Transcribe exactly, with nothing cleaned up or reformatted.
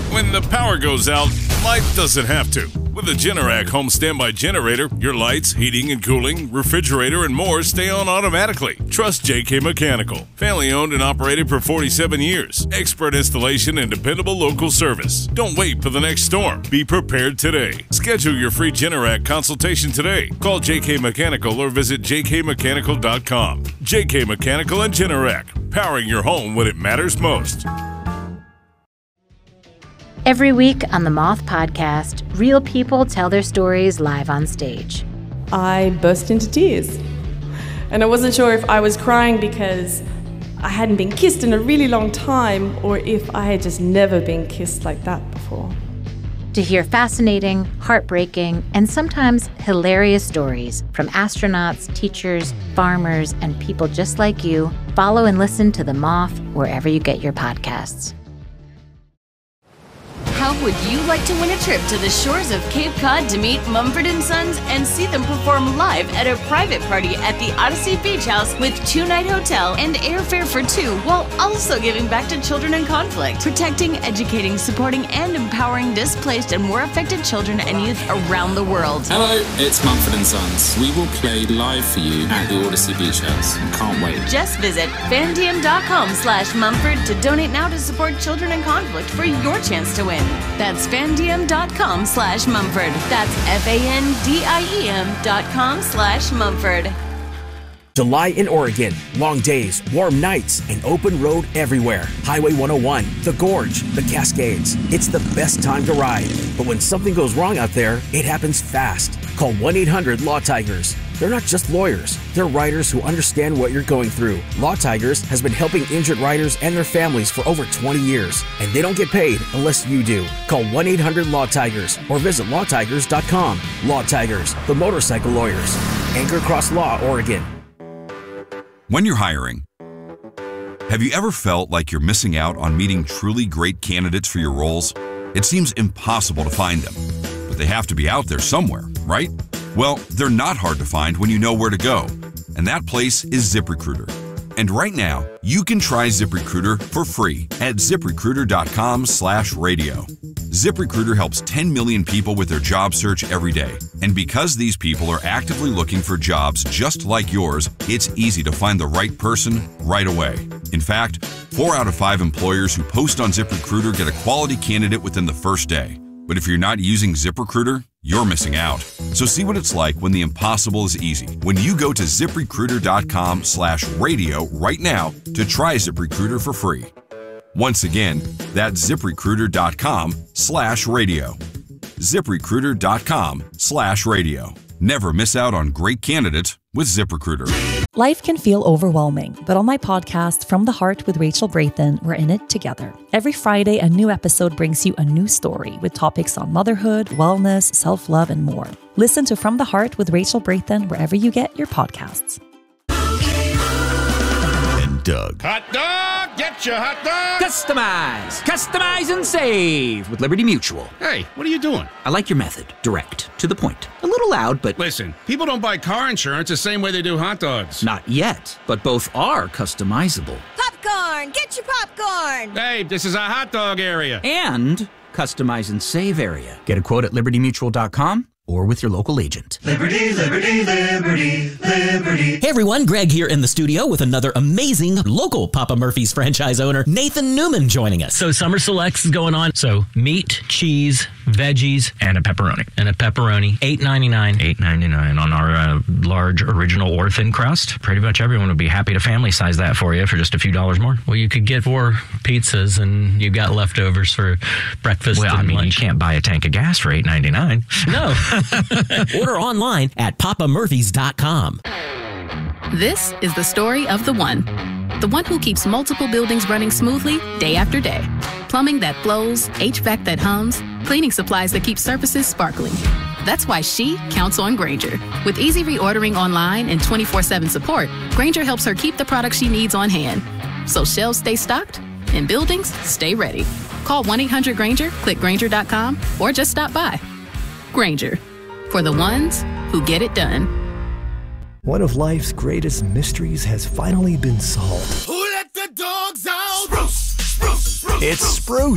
When the power goes out, life doesn't have to. With a Generac home standby generator, your lights, heating and cooling, refrigerator, and more stay on automatically. Trust J K Mechanical. Family owned and operated for forty-seven years. Expert installation and dependable local service. Don't wait for the next storm. Be prepared today. Schedule your free Generac consultation today. Call J K Mechanical or visit j k mechanical dot com. J K Mechanical and Generac. Powering your home when it matters most. Every week on the Moth Podcast, real people tell their stories live on stage. I burst into tears. And I wasn't sure if I was crying because I hadn't been kissed in a really long time or if I had just never been kissed like that before. To hear fascinating, heartbreaking, and sometimes hilarious stories from astronauts, teachers, farmers, and people just like you, follow and listen to The Moth wherever you get your podcasts. How would you like to win a trip to the shores of Cape Cod to meet Mumford and Sons and see them perform live at a private party at the Odyssey Beach House with two-night hotel and airfare for two, while also giving back to children in conflict, protecting, educating, supporting, and empowering displaced and war affected children and youth around the world? Hello, it's Mumford and Sons. We will play live for you at the Odyssey Beach House. Can't wait. Just visit fandiem.com slash Mumford to donate now to support children in conflict for your chance to win. That's fandiem.com slash Mumford. That's F-A-N-D-I-E-M dot com slash Mumford. July in Oregon. Long days, warm nights, and open road everywhere. Highway one oh one, the Gorge, the Cascades. It's the best time to ride. But when something goes wrong out there, it happens fast. Call one eight hundred law tigers. They're not just lawyers. They're riders who understand what you're going through. Law Tigers has been helping injured riders and their families for over twenty years, and they don't get paid unless you do. Call one eight hundred law tigers or visit law tigers dot com. Law Tigers, the motorcycle lawyers. Anchor Cross Law, Oregon. When you're hiring, have you ever felt like you're missing out on meeting truly great candidates for your roles? It seems impossible to find them, but they have to be out there somewhere, right? Well, they're not hard to find when you know where to go, and that place is ZipRecruiter. And right now, you can try ZipRecruiter for free at ZipRecruiter.com slash radio. ZipRecruiter helps ten million people with their job search every day. And because these people are actively looking for jobs just like yours, it's easy to find the right person right away. In fact, four out of five employers who post on ZipRecruiter get a quality candidate within the first day. But if you're not using ZipRecruiter, you're missing out. So see what it's like when the impossible is easy. When you go to ZipRecruiter.com slash radio right now to try ZipRecruiter for free. Once again, that's ZipRecruiter.com slash radio. ZipRecruiter.com slash radio. Never miss out on great candidates with ZipRecruiter. Life can feel overwhelming, but on my podcast, From the Heart with Rachel Brathen, we're in it together. Every Friday, a new episode brings you a new story with topics on motherhood, wellness, self-love, and more. Listen to From the Heart with Rachel Brathen wherever you get your podcasts. And Doug. Hot dog! Get your hot dog! Customize! Customize and save with Liberty Mutual. Hey, what are you doing? I like your method. Direct. To the point. A little loud, but... Listen, people don't buy car insurance the same way they do hot dogs. Not yet, but both are customizable. Popcorn! Get your popcorn! Hey, this is a hot dog area. And customize and save area. Get a quote at liberty mutual dot com or with your local agent. Liberty, liberty, liberty, liberty. Hey everyone, Greg here in the studio with another amazing local Papa Murphy's franchise owner, Nathan Newman, joining us. So Summer Selects is going on. So meat, cheese, veggies, and a pepperoni. And a pepperoni, eight ninety-nine. eight ninety-nine on our uh, large original or thin crust. Pretty much everyone would be happy to family size that for you for just a few dollars more. Well, you could get four pizzas and you got leftovers for breakfast well, and I mean, lunch. You can't buy a tank of gas for eight ninety-nine. No. Order online at papa murphys dot com. This is the story of the one. The one who keeps multiple buildings running smoothly day after day. Plumbing that flows, H V A C that hums, cleaning supplies that keep surfaces sparkling. That's why she counts on Grainger. With easy reordering online and twenty-four seven support, Grainger helps her keep the products she needs on hand. So shelves stay stocked and buildings stay ready. Call one eight hundred Grainger, click Grainger dot com, or just stop by. Grainger, for the ones who get it done. One of life's greatest mysteries has finally been solved. Who let the dogs out? Spruce, spruce, spruce, It's Spruce.